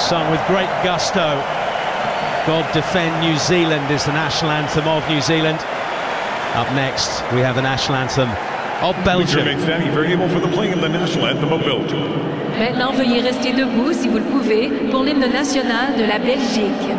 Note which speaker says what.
Speaker 1: sung with great gusto. God Defend New Zealand is the national anthem of New Zealand. Up next, we have the national anthem of Belgium.
Speaker 2: Which makes Danny very able for the playing of the national anthem of Belgium.
Speaker 3: Maintenant, veuillez rester debout si vous le pouvez pour l'hymne national de la Belgique.